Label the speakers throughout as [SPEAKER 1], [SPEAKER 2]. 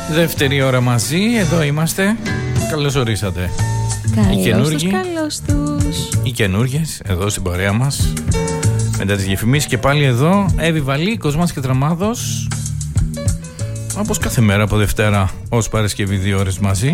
[SPEAKER 1] Δεύτερη ώρα μαζί, εδώ είμαστε. Καλώς ορίσατε.
[SPEAKER 2] Καλώς τους.
[SPEAKER 1] Οι καινούργιες εδώ στην παρέα μας. Μετά τις διαφημίσεις και πάλι εδώ Εύη Βαλή, Κοσμάς και Τραμάδος. Όπως κάθε μέρα από Δευτέρα ως Παρασκευή 2 ώρες μαζί.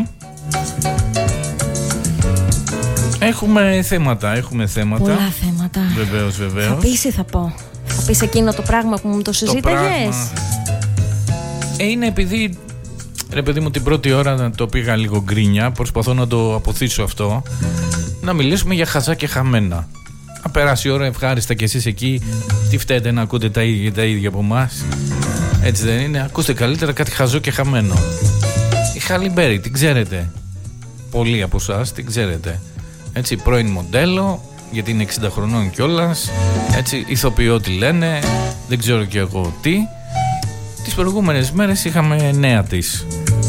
[SPEAKER 1] Έχουμε θέματα.
[SPEAKER 2] Πολλά θέματα.
[SPEAKER 1] Βεβαίως.
[SPEAKER 2] Θα πεις ή θα πω? Θα πεις εκείνο το πράγμα που μου το συζήταγες?
[SPEAKER 1] Είναι επειδή, ρε παιδί μου, την πρώτη ώρα το πήγα λίγο γκρίνια. Προσπαθώ να το αποθήσω αυτό. Να μιλήσουμε για χαζά και χαμένα. Να περάσει η ώρα ευχάριστα κι εσείς εκεί. Τι φταίτε να ακούτε τα ίδια από εμάς? Έτσι δεν είναι? Ακούστε καλύτερα κάτι χαζό και χαμένο. Η Χάλι Μπέρι, την ξέρετε? Πολλοί από εσάς την ξέρετε. Έτσι, πρώην μοντέλο, γιατί είναι 60 χρονών κιόλας. Έτσι, ηθοποιό τη λένε, δεν ξέρω κι εγώ τι. Τις προηγούμενες μέρες είχαμε νέα της.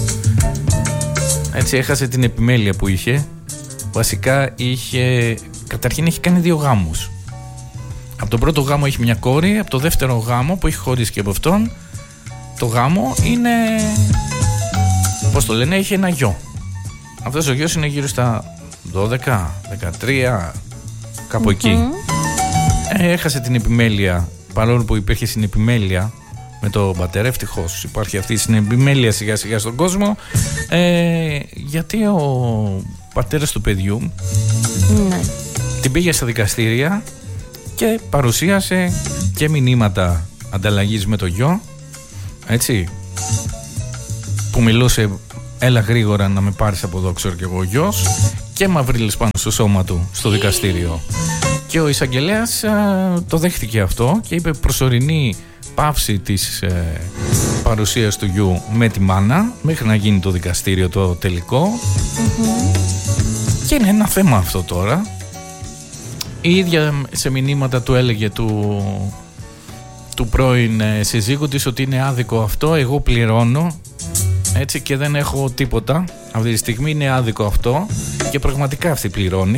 [SPEAKER 1] Έτσι, έχασε την επιμέλεια που είχε. Βασικά καταρχήν έχει κάνει 2 γάμους. Από τον πρώτο γάμο έχει μια κόρη, από το δεύτερο γάμο που έχει χωρίσει και από αυτόν, το γάμο είναι, πώς το λένε, έχει ένα γιο. Αυτός ο γιος είναι γύρω στα 12, 13, κάπου εκεί. Έχασε την επιμέλεια, παρόλο που υπήρχε συνεπιμέλεια με τον πατέρα. Ευτυχώς υπάρχει αυτή η συνεπιμέλεια σιγά σιγά στον κόσμο, γιατί ο πατέρας του παιδιού την πήγε στα δικαστήρια και παρουσίασε και μηνύματα ανταλλαγής με το γιο, έτσι, που μιλούσε «έλα γρήγορα να με πάρεις από εδώ, ξέρω κι εγώ, ο γιος», και μαυρίλες πάνω στο σώμα του στο δικαστήριο. Και ο εισαγγελέας το δέχτηκε αυτό και είπε προσωρινή πάυση της παρουσίας του γιου με τη μάνα μέχρι να γίνει το δικαστήριο το τελικό. Και είναι ένα θέμα αυτό τώρα. Η ίδια σε μηνύματα του έλεγε του πρώην συζύγου της ότι είναι άδικο αυτό, εγώ πληρώνω, έτσι, και δεν έχω τίποτα. Αυτή τη στιγμή είναι άδικο αυτό και πραγματικά αυτή πληρώνει.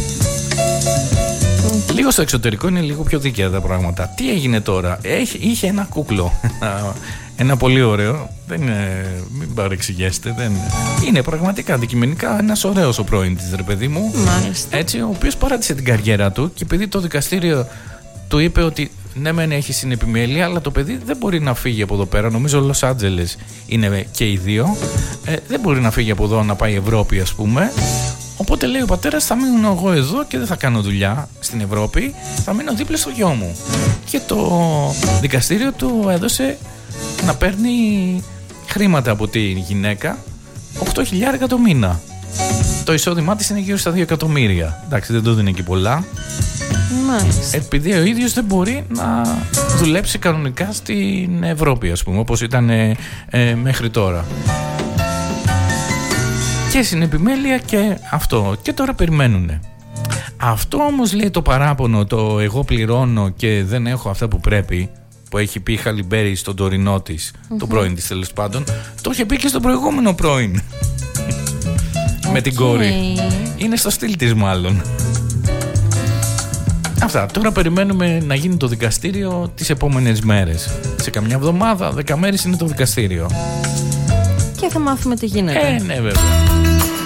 [SPEAKER 1] Λίγο στο εξωτερικό είναι λίγο πιο δίκαια τα πράγματα. Τι έγινε τώρα? Είχε ένα κούκλο. Ένα πολύ ωραίο. Μην παρεξηγήσετε. Είναι πραγματικά αντικειμενικά ένας ωραίος ο πρώην της, ρε παιδί μου.
[SPEAKER 2] Μάλιστα.
[SPEAKER 1] Έτσι, ο οποίος παράτησε την καριέρα του και επειδή το δικαστήριο του είπε ότι ναι, μεν έχει συνεπιμέλεια, αλλά το παιδί δεν μπορεί να φύγει από εδώ πέρα. Νομίζω Λος Άντζελες είναι και οι δύο. Δεν μπορεί να φύγει από εδώ να πάει Ευρώπη, ας πούμε. Οπότε λέει ο πατέρας, θα μείνω εγώ εδώ και δεν θα κάνω δουλειά στην Ευρώπη. Θα μείνω δίπλα στο γιο μου. Και το δικαστήριο του έδωσε να παίρνει χρήματα από τη γυναίκα, 8.000 το μήνα. Το εισόδημά της είναι γύρω στα 2 εκατομμύρια. Εντάξει, δεν το δίνει και πολλά.
[SPEAKER 2] Μάλιστα.
[SPEAKER 1] Επειδή ο ίδιος δεν μπορεί να δουλέψει κανονικά στην Ευρώπη, ας πούμε, όπως ήταν μέχρι τώρα. Και συνεπιμέλεια και αυτό. Και τώρα περιμένουνε. Αυτό όμως, λέει, το παράπονο, το εγώ πληρώνω και δεν έχω αυτά που πρέπει, που έχει πει η Χάλι Μπέρι στον τωρινό της, τον πρώην της τέλος πάντων, το είχε πει και στον προηγούμενο πρώην. Με την κόρη. Είναι στο στυλ της μάλλον. Αυτά. Τώρα περιμένουμε να γίνει το δικαστήριο τις επόμενες μέρες. Σε καμιά εβδομάδα, 10 μέρες είναι το δικαστήριο.
[SPEAKER 2] Και θα μάθουμε τι γίνεται.
[SPEAKER 1] Ναι, βέβαια.